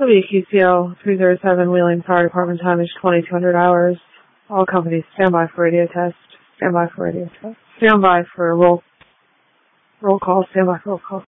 WQCL 307 Wheeling Fire Department, time is 2200 hours. All companies stand by for radio test. Stand by for radio test. Stand by for roll call. Stand by for roll call.